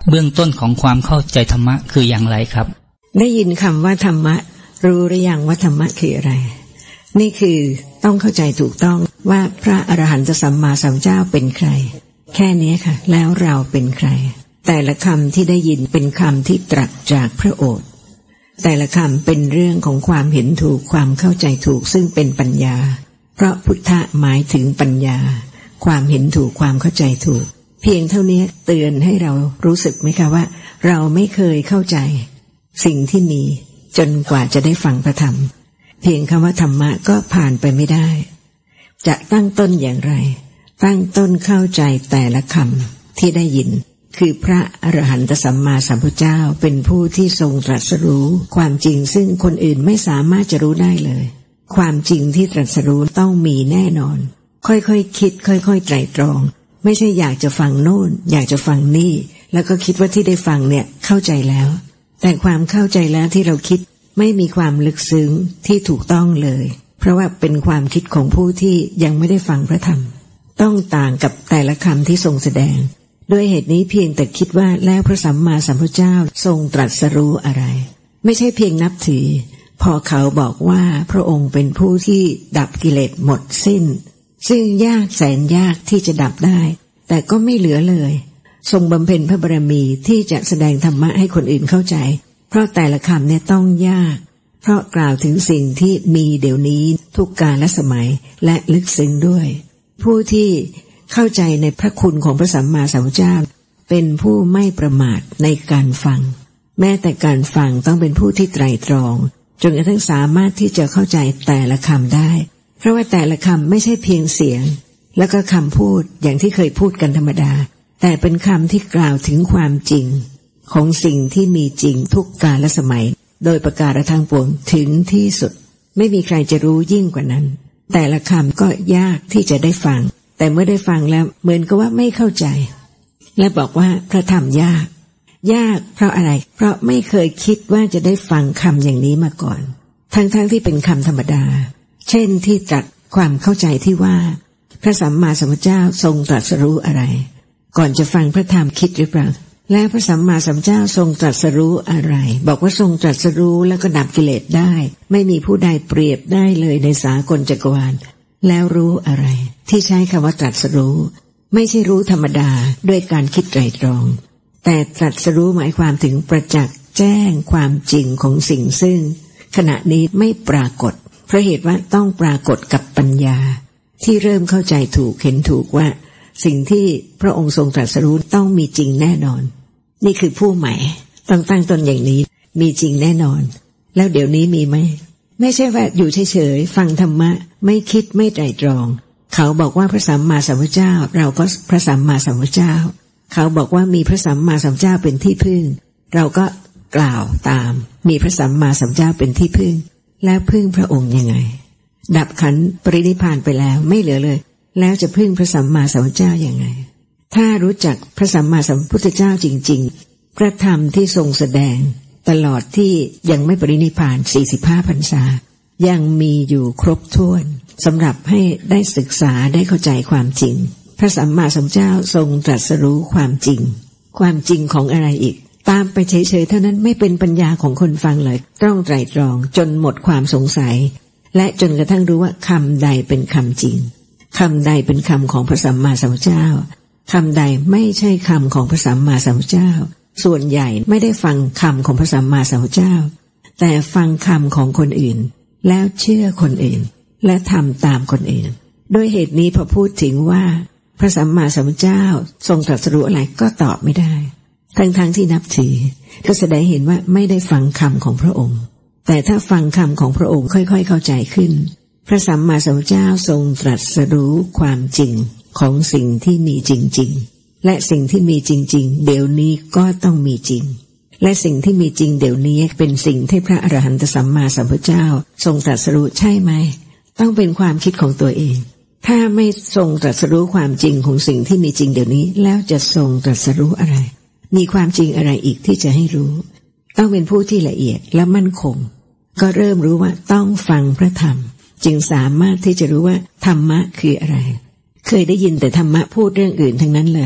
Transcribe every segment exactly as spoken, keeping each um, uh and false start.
เบื้องต้นของความเข้าใจธรรมะคืออย่างไรครับได้ยินคำว่าธรรมะรู้หรือยังว่าธรรมะคืออะไรนี่คือต้องเข้าใจถูกต้องว่าพระอรหันตสัมมาสัมพุทธเจ้าเป็นใครแค่นี้ค่ะแล้วเราเป็นใครแต่ละคำที่ได้ยินเป็นคำที่ตรัสจากพระโอษฐ์แต่ละคำเป็นเรื่องของความเห็นถูกความเข้าใจถูกซึ่งเป็นปัญญาเพราะพุทธะหมายถึงปัญญาความเห็นถูกความเข้าใจถูกเพียงเท่านี้เตือนให้เรารู้สึกไหมคะว่าเราไม่เคยเข้าใจสิ่งที่มีจนกว่าจะได้ฟังพระธรรมเพียงคำว่าธรรมะก็ผ่านไปไม่ได้จะตั้งต้นอย่างไรตั้งต้นเข้าใจแต่ละคำที่ได้ยินคือพระอรหันตสัมมาสัมพุทธเจ้าเป็นผู้ที่ทรงตรัสรู้ความจริงซึ่งคนอื่นไม่สามารถจะรู้ได้เลยความจริงที่ตรัสรู้ต้องมีแน่นอนค่อยๆ ค, คิดค่อยๆไตร่ตรองไม่ใช่อยากจะฟังโน่นอยากจะฟังนี่แล้วก็คิดว่าที่ได้ฟังเนี่ยเข้าใจแล้วแต่ความเข้าใจแล้วที่เราคิดไม่มีความลึกซึ้งที่ถูกต้องเลยเพราะว่าเป็นความคิดของผู้ที่ยังไม่ได้ฟังพระธรรมต้องต่างกับแต่ละคำที่ทรงแสดงด้วยเหตุนี้เพียงแต่คิดว่าแล้วพระสัมมาสัมพุทธเจ้าทรงตรัสรู้อะไรไม่ใช่เพียงนับถือพอเขาบอกว่าพระองค์เป็นผู้ที่ดับกิเลสหมดสิ้นซึ่งยากแสนยากที่จะดับได้แต่ก็ไม่เหลือเลยทรงบำเพ็ญพระบารมีที่จะแสดงธรรมะให้คนอื่นเข้าใจเพราะแต่ละคำเนี่ยต้องยากเพราะกล่าวถึงสิ่งที่มีเดี๋ยวนี้ทุกกาลสมัยและลึกซึ้งด้วยผู้ที่เข้าใจในพระคุณของพระสัมมาสัมพุทธเจ้าเป็นผู้ไม่ประมาทในการฟังแม้แต่การฟังต้องเป็นผู้ที่ไตร่ตรองจนกระทั่งสามารถที่จะเข้าใจแต่ละคำได้เพราะว่าแต่ละคำไม่ใช่เพียงเสียงแล้วก็คำพูดอย่างที่เคยพูดกันธรรมดาแต่เป็นคำที่กล่าวถึงความจริงของสิ่งที่มีจริงทุกกาลสมัยโดยประการทั้งปวงถึงที่สุดไม่มีใครจะรู้ยิ่งกว่านั้นแต่ละคำก็ยากที่จะได้ฟังแต่เมื่อได้ฟังแล้วเหมือนกับว่าไม่เข้าใจและบอกว่าพระธรรมยากยากเพราะอะไรเพราะไม่เคยคิดว่าจะได้ฟังคำอย่างนี้มาก่อนทั้งๆ ท, ที่เป็นคำธรรมดาเช่นที่ตรัสความเข้าใจที่ว่าพระสัมมาสัมพุทธเจ้าทรงตรัสรู้อะไรก่อนจะฟังพระธรรมคิดหรือเปล่าแล้วพระสัมมาสัมพุทธเจ้าทรงตรัสรู้อะไรบอกว่าทรงตรัสรู้แล้วก็ดับกิเลสได้ไม่มีผู้ใดเปรียบได้เลยในสากลจักรวาลแล้วรู้อะไรที่ใช้คำว่าตรัสรู้ไม่ใช่รู้ธรรมดาด้วยการคิดไตร่ตรองแต่ตรัสรู้หมายความถึงประจักษ์แจ้งความจริงของสิ่งซึ่งขณะนี้ไม่ปรากฏเพราะเหตุว่าต้องปรากฏกับปัญญาที่เริ่มเข้าใจถูกเห็นถูกว่าสิ่งที่พระองค์ทรงตรัสรู้ต้องมีจริงแน่นอนนี่คือผู้ใหม่ต้องตั้งตนอย่างนี้มีจริงแน่นอนแล้วเดี๋ยวนี้มีไหมไม่ใช่ว่าอยู่เฉยๆฟังธรรมะไม่คิดไม่ไตร่ตรองเขาบอกว่าพระสัมมาสัมพุทธเจ้าเราก็พระสัมมาสัมพุทธเจ้าเขาบอกว่ามีพระสัมมาสัมพุทธเจ้าเป็นที่พึ่งเราก็กล่าวตามมีพระสัมมาสัมพุทธเจ้าเป็นที่พึ่งแล้วพึ่งพระองค์ยังไงดับขันธ์ปรินิพพานไปแล้วไม่เหลือเลยแล้วจะพึ่งพระสัมมาสัมพุทธเจ้ายังไงถ้ารู้จักพระสัมมาสัมพุทธเจ้าจริงๆพระธรรมที่ทรงแสดงตลอดที่ยังไม่ปรินิพพานสี่สิบห้าพรรษายังมีอยู่ครบถ้วนสำหรับให้ได้ศึกษาได้เข้าใจความจริงพระสัมมาสัมพุทธเจ้าทรงตรัสรู้ความจริงความจริงของอะไรอีกตามไปเฉยๆเท่านั้นไม่เป็นปัญญาของคนฟังเลยต้องไตร่ตรองจนหมดความสงสัยและจนกระทั่งรู้ว่าคำใดเป็นคำจริงคำใดเป็นคำของพระสัมมาสัมพุทธเจ้าคำใดไม่ใช่คำของพระสัมมาสัมพุทธเจ้าส่วนใหญ่ไม่ได้ฟังคำของพระสัมมาสัมพุทธเจ้าแต่ฟังคำของคนอื่นแล้วเชื่อคนอื่นและทำตามคนอื่นด้วยเหตุนี้พอพูดถึงว่าพระสัมมาสัมพุทธเจ้าทรงตรัสรู้อะไรก็ตอบไม่ได้ทั้งๆ ท, ที่นับถือก็แสดงเห็นว่าไม่ได้ฟังคำของพระองค์แต่ถ้าฟังคำของพระองค์ค่อยๆเข้าใจขึ้นพระสัมมาสัมพุทธเจ้าทรงตรัสรู้ความจริงของสิ่งที่มีจริงๆและสิ่งที่มีจริงๆเดี๋ยวนี้ก็ต้องมีจริงและสิ่งที่มีจริงเดี๋ยวนี้เป็นสิ่งที่พระอรหันตสัมมาสัมพุทธเจ้าทรงตรัสรู้ใช่ไหมต้องเป็นความคิดของตัวเองถ้าไม่ทรงตรัสรู้ความจริงของสิ่งที่มีจริงเดี๋ยวนี้แล้วจะทรงตรัสรู้อะไรมีความจริงอะไรอีกที่จะให้รู้ต้องเป็นผู้ที่ละเอียดและมั่นคงก็เริ่มรู้ว่าต้องฟังพระธรรมจึงสามารถที่จะรู้ว่าธรรมะคืออะไรเคยได้ยินแต่ธรรมะพูดเรื่องอื่นทั้งนั้นเลย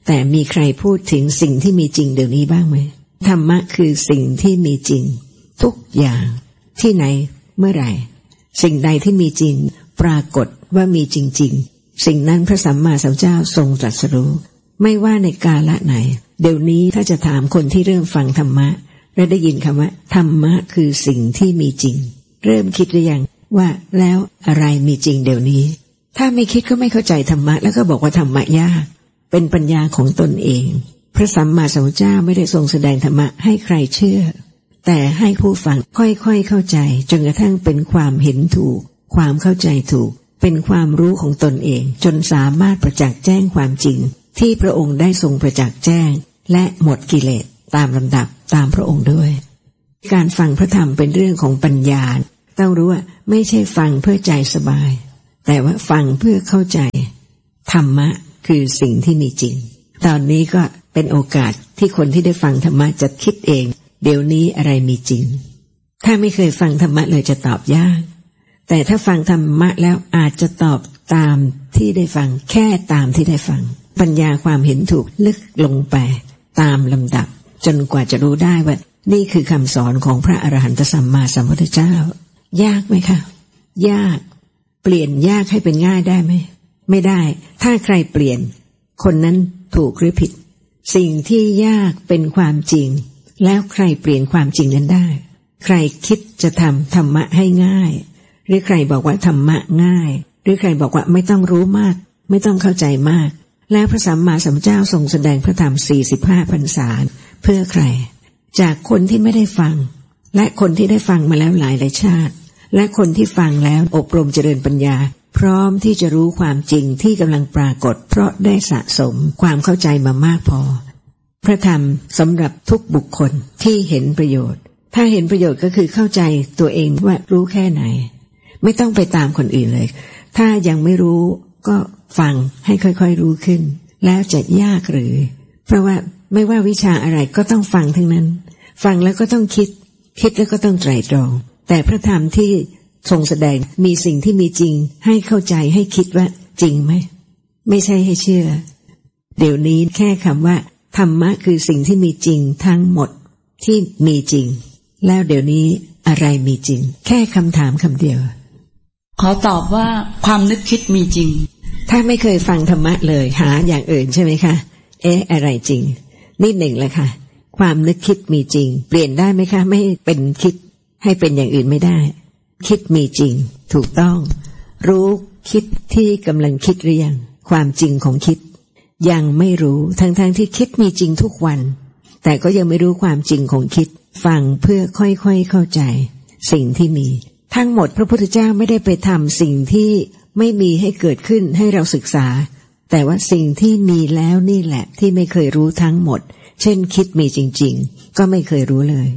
แต่มีใครพูดถึงสิ่งที่มีจริงเดี๋ยวนี้บ้างไหมธรรมะคือสิ่งที่มีจริงทุกอย่างที่ไหนเมื่อไหร่สิ่งใดที่มีจริงปรากฏว่ามีจริงๆสิ่งนั้นพระสัมมาสัมพุทธเจ้าทรงตรัสรู้ไม่ว่าในกาลไหนเดี๋ยวนี้ถ้าจะถามคนที่เริ่มฟังธรรมะและได้ยินคำว่าธรรมะคือสิ่งที่มีจริงเริ่มคิดหรือยังว่าแล้วอะไรมีจริงเดี๋ยวนี้ถ้าไม่คิดก็ไม่เข้าใจธรรมะแล้วก็บอกว่าธรรมะยากเป็นปัญญาของตนเองพระสัมมาสัมพุทธเจ้าไม่ได้ทรงแสดงธรรมะให้ใครเชื่อแต่ให้ผู้ฟังค่อยๆเข้าใจจนกระทั่งเป็นความเห็นถูกความเข้าใจถูกเป็นความรู้ของตนเองจนสามารถประจักษ์แจ้งความจริงที่พระองค์ได้ทรงประจักษ์แจ้งและหมดกิเลสตามลำดับตามพระองค์ด้วยการฟังพระธรรมเป็นเรื่องของปัญญาต้องรู้ว่าไม่ใช่ฟังเพื่อใจสบายแต่ว่าฟังเพื่อเข้าใจธรรมะคือสิ่งที่มีจริงตอนนี้ก็เป็นโอกาสที่คนที่ได้ฟังธรรมะจะคิดเองเดี๋ยวนี้อะไรมีจริงถ้าไม่เคยฟังธรรมะเลยจะตอบยากแต่ถ้าฟังธรรมะแล้วอาจจะตอบตามที่ได้ฟังแค่ตามที่ได้ฟังปัญญาความเห็นถูกลึกลงไปตามลำดับจนกว่าจะรู้ได้ว่านี่คือคำสอนของพระอรหันตสัมมาสัมพุทธเจ้ายากไหมคะยากเปลี่ยนยากให้เป็นง่ายได้ไหมไม่ได้ถ้าใครเปลี่ยนคนนั้นถูกหรือผิดสิ่งที่ยากเป็นความจริงแล้วใครเปลี่ยนความจริงนั้นได้ใครคิดจะทำธรรมะให้ง่ายหรือใครบอกว่าธรรมะง่ายหรือใครบอกว่าไม่ต้องรู้มากไม่ต้องเข้าใจมากแล้วพระสัมมาสัมพุทธเจ้าทรงแสดงพระธรรมสี่สิบห้าพรรษาเพื่อใครจากคนที่ไม่ได้ฟังและคนที่ได้ฟังมาแล้วหลายหลายชาติและคนที่ฟังแล้วอบรมเจริญปัญญาพร้อมที่จะรู้ความจริงที่กำลังปรากฏเพราะได้สะสมความเข้าใจมามากพอพระธรรมสำหรับทุกบุคคลที่เห็นประโยชน์ถ้าเห็นประโยชน์ก็คือเข้าใจตัวเองว่ารู้แค่ไหนไม่ต้องไปตามคนอื่นเลยถ้ายังไม่รู้ก็ฟังให้ค่อยๆรู้ขึ้นแล้วจะยากหรือเพราะว่าไม่ว่าวิชาอะไรก็ต้องฟังทั้งนั้นฟังแล้วก็ต้องคิดคิดแล้วก็ต้องไตร่ตรองแต่พระธรรมที่ทรงแสดงมีสิ่งที่มีจริงให้เข้าใจให้คิดว่าจริงไหมไม่ใช่ให้เชื่อเดี๋ยวนี้แค่คำว่าธรรมะคือสิ่งที่มีจริงทั้งหมดที่มีจริงแล้วเดี๋ยวนี้อะไรมีจริงแค่คำถามคำเดียวขอตอบว่าความนึกคิดมีจริงถ้าไม่เคยฟังธรรมะเลยหาอย่างอื่นใช่ไหมคะเอ๊ะอะไรจริงนี่หนึ่งแหละค่ะความนึกคิดมีจริงเปลี่ยนได้ไหมคะไม่เป็นคิดให้เป็นอย่างอื่นไม่ได้คิดมีจริงถูกต้องรู้คิดที่กำลังคิดหรือยังความจริงของคิดยังไม่รู้ทั้งๆ ท, ที่คิดมีจริงทุกวันแต่ก็ยังไม่รู้ความจริงของคิดฟังเพื่อค่อยๆเข้าใจสิ่งที่มีทั้งหมดพระพุทธเจ้าไม่ได้ไปทำสิ่งที่ไม่มีให้เกิดขึ้นให้เราศึกษาแต่ว่าสิ่งที่มีแล้วนี่แหละที่ไม่เคยรู้ทั้งหมดเช่นคิดมีจริงๆก็ไม่เคยรู้เลย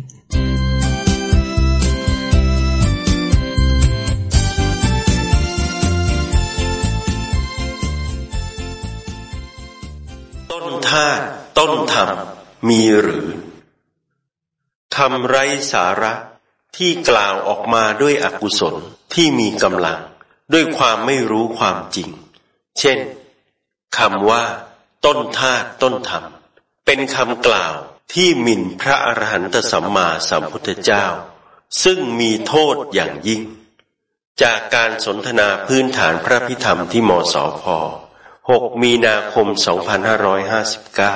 ต้นธาตุต้นธรรมมีหรือธรรมไร้สาระที่กล่าวออกมาด้วยอกุศลที่มีกำลังด้วยความไม่รู้ความจริงเช่นคำว่าต้นธาตุต้นธรรมเป็นคำกล่าวที่หมิ่นพระอรหันตสัมมาสัมพุทธเจ้าซึ่งมีโทษอย่างยิ่งจากการสนทนาพื้นฐานพระพิธรรมที่มสพหกมีนาคมสองพันห้าร้อยห้าสิบเก้า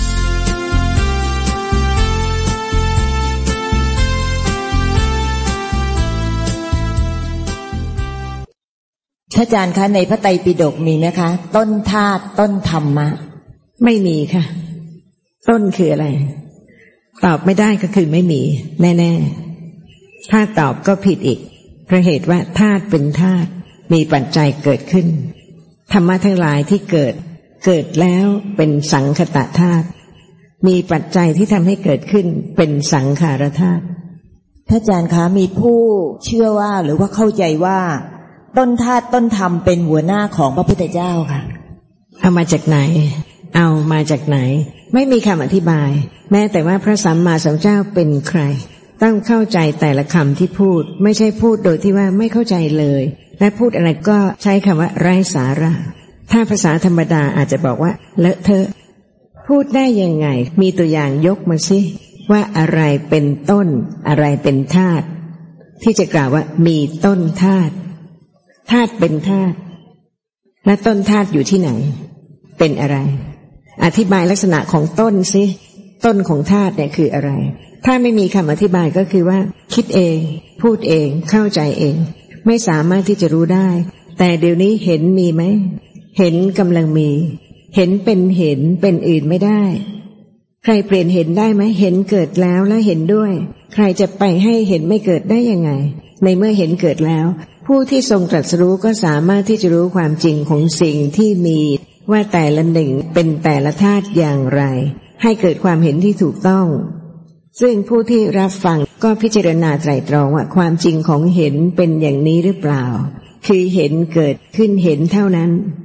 พระอาจารย์คะในพระไตรปิฎกมีไหมคะต้นธาตุต้นธรรมะไม่มีค่ะต้นคืออะไรตอบไม่ได้ก็คือไม่มีแน่ๆถ้าตอบก็ผิดอีกเพราะเหตุว่าธาตุเป็นธาตุมีปัจจัยเกิดขึ้นธรรมะทั้งหลายที่เกิดเกิดแล้วเป็นสังคตธาตุมีปัจจัยที่ทำให้เกิดขึ้นเป็นสังขารธาตุพระอาจารย์คะมีผู้เชื่อว่าหรือว่าเข้าใจว่าต้นธาตุต้นธรรมเป็นหัวหน้าของพระพุทธเจ้าค่ะเอามาจากไหนเอามาจากไหนไม่มีคำอธิบายแม้แต่ว่าพระสัมมาสัมพุทธเจ้าเป็นใครต้องเข้าใจแต่ละคำที่พูดไม่ใช่พูดโดยที่ว่าไม่เข้าใจเลยและพูดอะไรก็ใช้คำว่าไร้สาระถ้าภาษาธรรมดาอาจจะบอกว่าเลอะเทอะพูดได้ยังไงมีตัวอย่างยกมาสิว่าอะไรเป็นต้นอะไรเป็นธาตุที่จะกล่าวว่ามีต้นธาตุธาตุเป็นธาตุและต้นธาตุอยู่ที่ไหนเป็นอะไรอธิบายลักษณะของต้นสิต้นของธาตุเนี่ยคืออะไรถ้าไม่มีคำอธิบายก็คือว่าคิดเองพูดเองเข้าใจเองไม่สามารถที่จะรู้ได้แต่เดี๋ยวนี้เห็นมีไหมเห็นกำลังมีเห็นเป็นเห็นเป็นอื่นไม่ได้ใครเปลี่ยนเห็นได้ไหมเห็นเกิดแล้วและเห็นด้วยใครจะไปให้เห็นไม่เกิดได้ยังไงในเมื่อเห็นเกิดแล้วผู้ที่ทรงตรัสรู้ก็สามารถที่จะรู้ความจริงของสิ่งที่มีว่าแต่ละหนึ่งเป็นแต่ละธาตุอย่างไรให้เกิดความเห็นที่ถูกต้องซึ่งผู้ที่รับฟังก็พิจารณาไตร่ตรองว่าความจริงของเห็นเป็นอย่างนี้หรือเปล่าคือเห็นเกิดขึ้นเห็นเท่านั้น